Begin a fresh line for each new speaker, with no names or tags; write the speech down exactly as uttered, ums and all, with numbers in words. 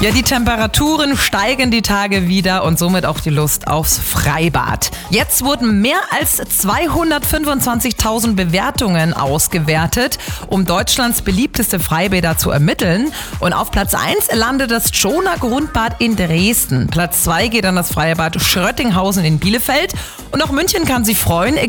Ja, die Temperaturen steigen die Tage wieder und somit auch die Lust aufs Freibad. Jetzt wurden mehr als zweihundertfünfundzwanzigtausend Bewertungen ausgewertet, um Deutschlands beliebteste Freibäder zu ermitteln. Und auf Platz eins landet das Tschoner Grundbad in Dresden. Platz zwei geht an das Freibad Schröttinghausen in Bielefeld. Und auch München kann sich freuen.